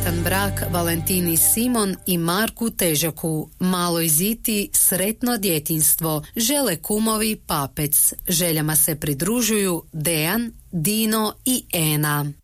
sretan brak Valentini Simon i Marku Težaku. Maloj Ziti sretno djetinjstvo žele kumovi Papec. Željama se pridružuju Dejan, Dino i Ena.